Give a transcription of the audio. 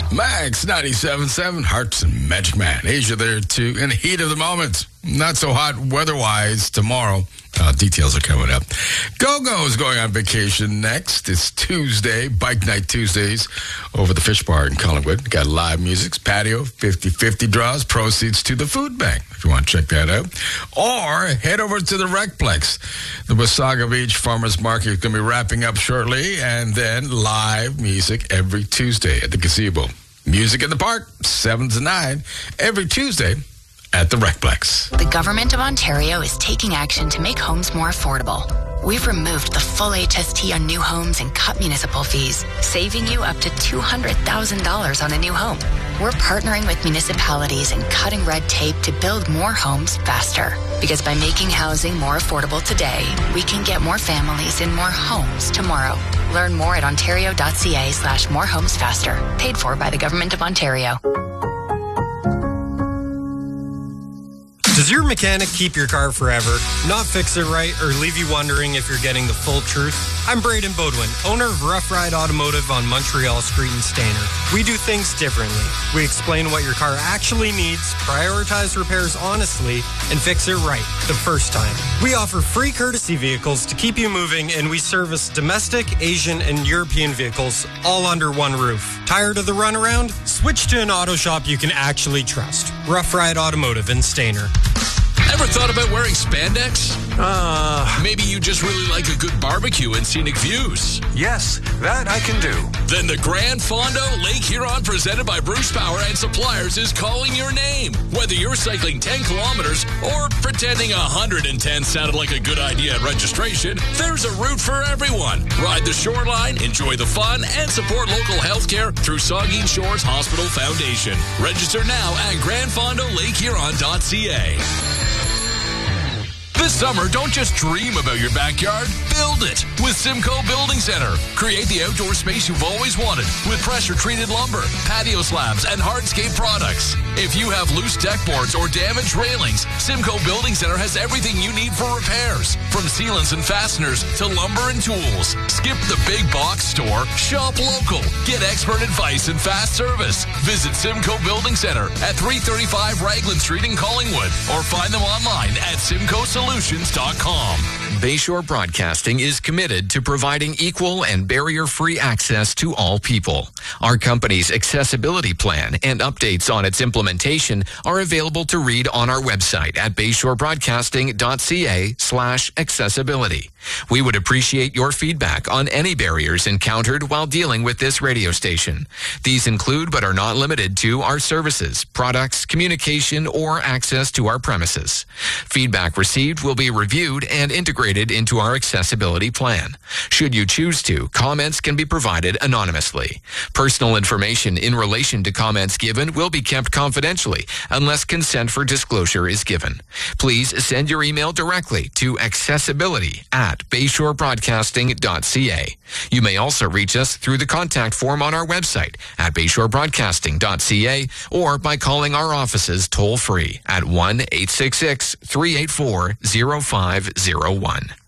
Max 97.7, Hearts and Magic Man. Asia there too, in the heat of the moment. Not so hot weather-wise tomorrow. Details are coming up. Go-Go is going on vacation next. It's Tuesday, Bike Night Tuesdays over the Fish Bar in Collingwood. Got live music, patio, 50-50 draws, proceeds to the food bank, if you want to check that out. Or head over to the Recplex. The Wasaga Beach Farmers Market is going to be wrapping up shortly, and then live music every Tuesday at the Gazebo. Music in the Park, 7 to 9, every Tuesday at the Recplex. The Government of Ontario is taking action to make homes more affordable. We've removed the full HST on new homes and cut municipal fees, saving you up to $200,000 on a new home. We're partnering with municipalities and cutting red tape to build more homes faster. Because by making housing more affordable today, we can get more families in more homes tomorrow. Learn more at ontario.ca/morehomesfaster. Paid for by the Government of Ontario. Does your mechanic keep your car forever, not fix it right, or leave you wondering if you're getting the full truth? I'm Braden Bodwin, owner of Rough Ride Automotive on Montreal Street in Stainer. We do things differently. We explain what your car actually needs, prioritize repairs honestly, and fix it right the first time. We offer free courtesy vehicles to keep you moving, and we service domestic, Asian, and European vehicles all under one roof. Tired of the runaround? Switch to an auto shop you can actually trust. Rough Ride Automotive in Stainer. Ever thought about wearing spandex? Maybe you just really like a good barbecue and scenic views. Yes, that I can do. Then the Grand Fondo Lake Huron presented by Bruce Power and Suppliers is calling your name. Whether you're cycling 10 kilometers or pretending 110 sounded like a good idea at registration, there's a route for everyone. Ride the shoreline, enjoy the fun, and support local healthcare through Saugeen Shores Hospital Foundation. Register now at grandfondolakehuron.ca. This summer, don't just dream about your backyard, build it with Simcoe Building Center. Create the outdoor space you've always wanted with pressure-treated lumber, patio slabs, and hardscape products. If you have loose deck boards or damaged railings, Simcoe Building Center has everything you need for repairs, from sealants and fasteners to lumber and tools. Skip the big box store, shop local, get expert advice and fast service. Visit Simcoe Building Center at 335 Raglan Street in Collingwood or find them online at simcoesolutions.com. Bayshore Broadcasting is committed to providing equal and barrier-free access to all people. Our company's accessibility plan and updates on its implementation are available to read on our website at bayshorebroadcasting.ca/accessibility. We would appreciate your feedback on any barriers encountered while dealing with this radio station. These include, but are not limited to, our services, products, communication, or access to our premises. Feedback received will be reviewed and integrated into our accessibility plan. Should you choose to, comments can be provided anonymously. Personal information in relation to comments given will be kept confidentially unless consent for disclosure is given. Please send your email directly to accessibility@bayshorebroadcasting.ca. You may also reach us through the contact form on our website at bayshorebroadcasting.ca or by calling our offices toll-free at 1-866-384-0501.